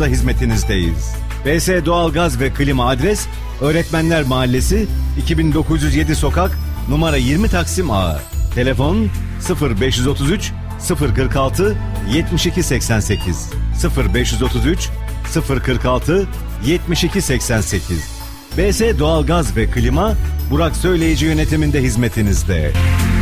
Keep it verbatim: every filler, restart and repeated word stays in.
Temmuz'da hizmetinizdeyiz. B S Doğalgaz ve Klima adres Öğretmenler Mahallesi, iki bin dokuz yüz yedi Sokak, numara yirmi Taksim A. Telefon sıfır beş otuz üç sıfır kırk altı yetmiş iki seksen sekiz sıfır beş otuz üç sıfır kırk altı yetmiş iki seksen sekiz. B S Doğalgaz ve Klima, Burak Söyleyici yönetiminde hizmetinizde.